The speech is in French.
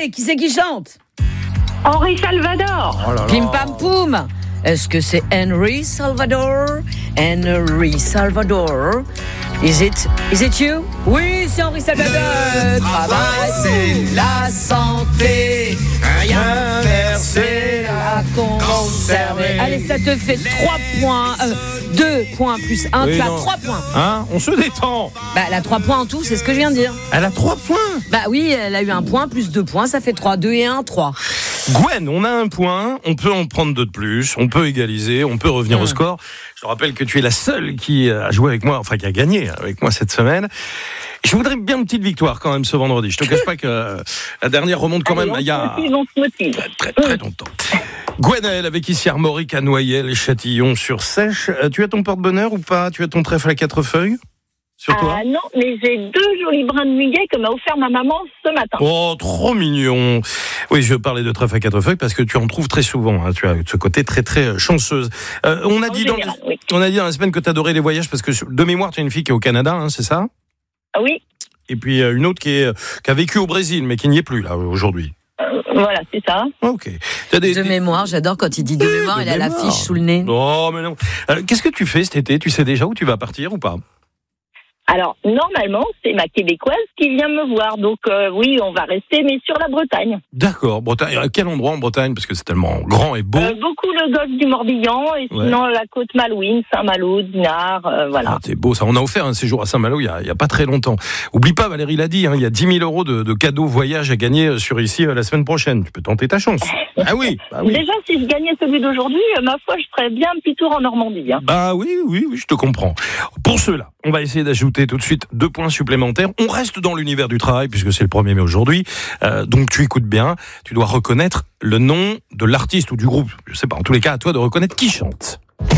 Allez, qui c'est qui chante? Henri Salvador. Oh là là. Pim pam poum. Est-ce que c'est Henry Salvador? Henry Salvador. Is it you? Oui, c'est Henri Salvador. Le travail, c'est la santé. Rien faire, c'est la conserver. Allez, ça te fait 3 points. 2 points plus 1, Oui, tu as non. 3 points. Hein, on se détend. Bah, elle a 3 points en tout, c'est ce que je viens de dire. Elle a 3 points. Bah oui, elle a eu 1 point plus 2 points, ça fait 3. 2 et 1, 3. Gwen, on a 1 point, on peut en prendre 2 de plus, on peut égaliser, on peut revenir au score. Je te rappelle que tu es la seule qui a joué avec moi, enfin qui a gagné avec moi cette semaine. Je voudrais bien une petite victoire quand même ce vendredi. Je te cache pas que la dernière remonte quand même il y a On se motive. très longtemps. Gwenaëlle avec ici Armorique à Noyelles et Châtillon-sur-Sèche. Tu as ton porte-bonheur ou pas? Tu as ton trèfle à 4 feuilles sur toi? Ah non, mais j'ai 2 jolis brins de muguet que m'a offert ma maman ce matin. Oh, trop mignon. Oui, je parlais de trèfle à 4 feuilles parce que tu en trouves très souvent. Hein. Tu as ce côté très chanceuse. On a dit dans la semaine que tu adorais les voyages parce que de mémoire, tu as une fille qui est au Canada, hein, c'est ça? Ah oui. Et puis une autre qui a vécu au Brésil mais qui n'y est plus là aujourd'hui. Voilà, c'est ça. Ok. De mémoire, j'adore quand il dit de mémoire, il a l'affiche sous le nez. Oh, mais non. Qu'est-ce que tu fais cet été? Tu sais déjà où tu vas partir ou pas? Alors, normalement, c'est ma Québécoise qui vient me voir. Donc, oui, on va rester, mais sur la Bretagne. D'accord. Bretagne. À quel endroit en Bretagne? Parce que c'est tellement grand et beau. Beaucoup le golfe du Morbihan et sinon la côte Malouine, Saint-Malo, Dinard, voilà. Ah, c'est beau ça. On a offert un séjour à Saint-Malo il y a pas très longtemps. Oublie pas, Valérie l'a dit, hein, il y a 10 000 euros de cadeaux voyage à gagner sur ici la semaine prochaine. Tu peux tenter ta chance. Ah oui. Déjà, si je gagnais celui d'aujourd'hui, ma foi, je ferais bien un petit tour en Normandie. Hein. Bah oui, je te comprends. Pour cela, on va essayer d'ajouter tout de suite 2 points supplémentaires. On reste dans l'univers du travail puisque c'est le 1er mai aujourd'hui. Donc tu écoutes bien. Tu dois reconnaître le nom de l'artiste ou du groupe. Je sais pas. En tous les cas, à toi de reconnaître qui chante.